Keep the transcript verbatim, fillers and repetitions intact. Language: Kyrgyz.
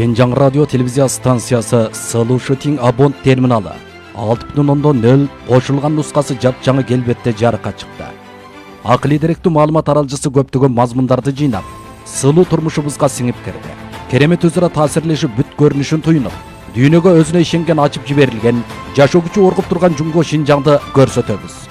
Шенжаң радио телевизия станциясы Сылуу Шытиң Абонт терминалы алты бүтүн ондон нөл кошулган нускасы жапжаңы келбетте жарыкка чыкты. Акылый деректүү маалымат аралжысы көптөгөн мазмундарды жыйнап, сылуу турмушубузга сиңип кирди. Керемет өзара таасирлешип бүт көрүнүшүн туйнуп, дүйнөгө өзүнө ишенген ачып жиберилген, жашоо күчү оргуп турган Жумго Шинжаңды көрсөтөбүз.